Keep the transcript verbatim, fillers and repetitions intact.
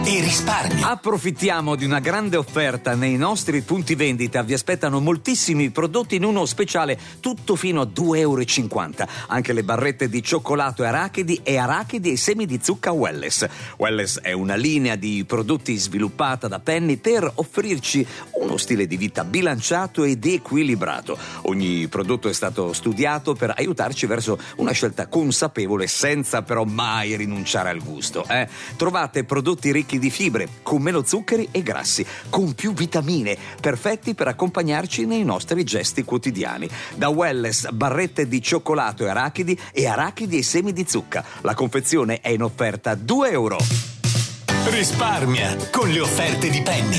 e risparmia. Approfittiamo di una grande offerta nei nostri punti vendita. Vi aspettano moltissimi prodotti in uno speciale tutto fino a due euro e cinquanta. Anche le barrette di cioccolato e arachidi e arachidi e semi di zucca Welless. Welless è una linea di prodotti sviluppata da Penny per offrirci uno stile di vita bilanciato ed equilibrato. Ogni prodotto è stato studiato per aiutarci verso una scelta consapevole senza però mai rinunciare al gusto. Eh? Trovate prodotti ricchi di fibre, con meno zuccheri e grassi, con più vitamine, perfetti per accompagnarci nei nostri gesti quotidiani. Da Welless, barrette di cioccolato e arachidi e arachidi e semi di zucca. La confezione è in offerta due euro. Risparmia con le offerte di Penny.